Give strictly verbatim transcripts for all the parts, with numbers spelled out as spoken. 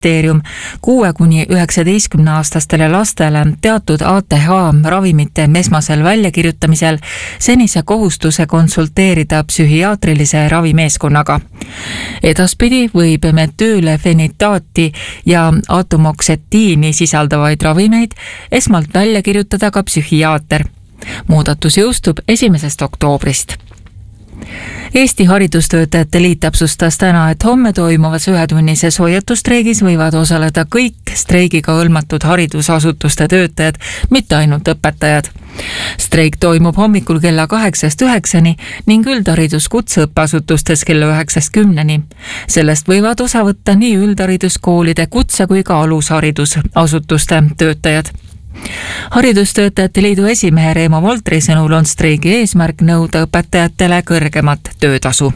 ministeerium kuue kuni üheksateistkümne aastastele lastele teatud A T H ravimite esmasel väljakirjutamisel senise kohustuse konsulteerida psühhiaatrilise ravimeeskonnaga. Edaspidi võib metüülfenitaati ja atomoksetiini sisaldavaid ravimeid esmalt välja kirjutada ka psühhiaater. Muudatus jõustub esimesest oktoobrist. Eesti Haridustöötajate Liit täpsustas täna, et homme toimuvas ühetunnises hoiatustreigis võivad osaleda kõik streigiga hõlmatud haridusasutuste töötajad, mitte ainult õpetajad. Streik toimub hommikul kella kaheksast üheksani ning üldharidus kutseõppeasutustes kella üheksast kümneni. Sellest võivad osa võtta nii üldhariduskoolide, kutse kui ka alusharidusasutuste töötajad. Haridustöötajate Liidu esimehe Reemo Voltri sõnul on streigi eesmärk nõuda õpetajatele kõrgemat töötasu.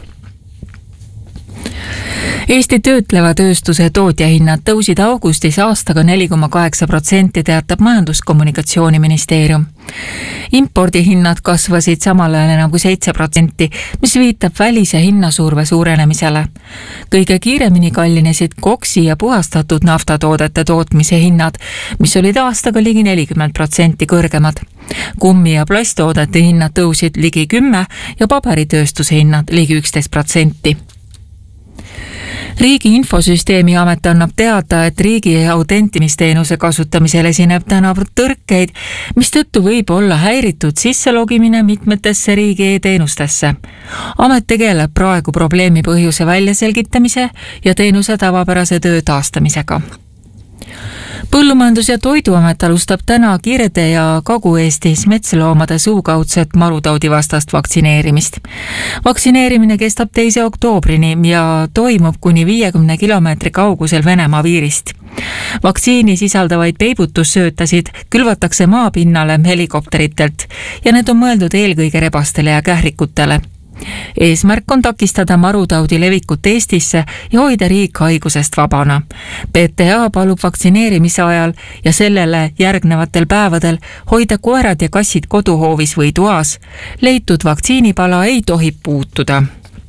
Eesti töötleva tööstuse tootjahinnad tõusid augustis aastaga neli koma kaheksa protsenti, teatab Majandus-Kommunikatsiooniministeerium. Impordihinnad kasvasid samal ajal enam kui seitse protsenti, mis viitab välise hinnasurve suurenemisele. Kõige kiiremini kallinesid koksi ja puhastatud naftatoodete tootmise hinnad, mis olid aastaga ligi nelikümmend protsenti kõrgemad. Kummi- ja plasttoodete hinnad tõusid ligi kümme ja paberitööstuse hinnad ligi üksteist protsenti. Riigi Infosüsteemi Amet annab teada, et riigi autentimisteenuse kasutamisel esineb täna tõrkeid, mis tõttu võib olla häiritud sisselogimine mitmetesse riigi e-teenustesse. Amet tegeleb praegu probleemi põhjuse väljaselgitamise ja teenuse tavapärase töö taastamisega. Põllumajandus- ja Toiduamet alustab täna Kirde ja Kagu-Eestis metsloomade suukaudset marutaudi vastast vaktsineerimist. Vaktsineerimine kestab teise oktoobrini ja toimub kuni viiekümne kilomeetri kaugusel Venemaa piirist. Vaktsiini sisaldavaid peibutussöötasid külvatakse maapinnale helikopteritelt ja need on mõeldud eelkõige rebastele ja kährikutele. Eesmärk on takistada marutaudi levikut Eestisse ja hoida riik haigusest vabana. P T A palub vaktsineerimise ajal ja sellele järgnevatel päevadel hoida koerad ja kassid koduhoovis või toas. Leitud vaktsiinipala ei tohi puutuda.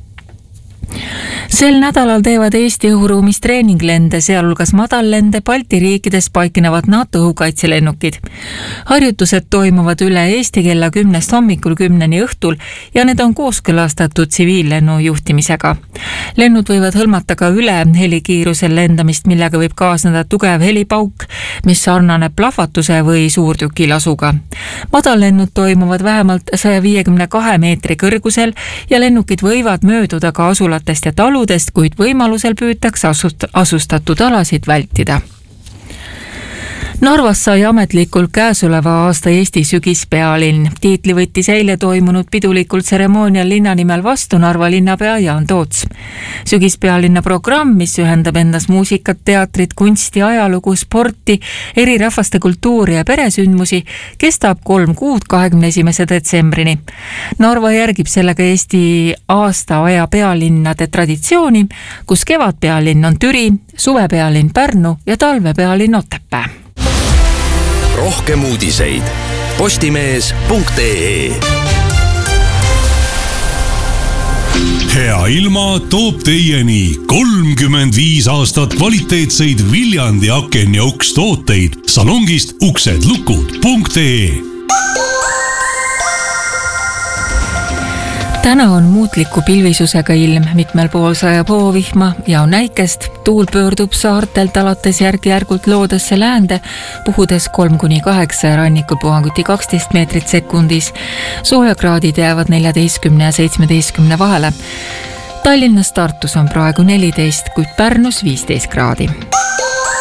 Sel nädalal teevad Eesti õhuruumis treeninglende, sealhulgas madallende Balti riikides paiknevad NATO õhukaitselennukid. Harjutused toimuvad üle Eesti kella kümnest hommikul kümneni õhtul ja need on kooskõlastatud tsiviillennu juhtimisega. Lennud võivad hõlmata ka üle helikiirusel lendamist, millega võib kaasneda tugev helipauk, mis sarnaneb plahvatuse või suurtükilasuga. Madallennud toimuvad vähemalt saja viiekümne kahe meetri kõrgusel ja lennukid võivad mööduda ka asula ja taludest, kuid võimalusel püütakse asust, asustatud alasid vältida. Narvas sai ametlikult käesoleva aasta Eesti sügispealinn. Tiitli võttis eile toimunud pidulikul tseremoonial linna nimel vastu Narva linnapea Jaan Toots. Sügispealinna programm, mis ühendab endas muusikat, teatrit, kunsti, ajalugu, sporti, eri rahvaste kultuuri ja peresündmusi, kestab kolm kuud kahekümne esimese detsembrini. Narva järgib sellega Eesti aasta aja pealinnade traditsiooni, kus kevadpealinn on Türi, suvepealinn Pärnu ja talvepealinn Otepää. Rohkem uudiseid postimees punkt ee. Hea ilma toob teieni kolmkümmend viis aastat kvaliteetseid Viljandi aken ja uks tooteid salongist uksed lukud punkt ee. Täna on muutliku pilvisusega ilm, mitmel pool sajab hoovihma ja on näikest. Tuul pöördub saartelt alates järk-järgult loodesse läände, puhudes kolm kuni kaheksa ja rannikul puhanguti kaksteist meetrit sekundis. Soojakraadid jäävad neljateistkümne ja seitsmeteistkümne vahele. Tallinnas Tartus on praegu neliteist, kuid Pärnus viisteist kraadi.